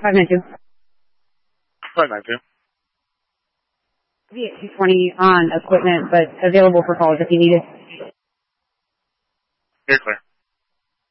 592. 592. V220 on equipment, but available for calls if you need it. You're clear.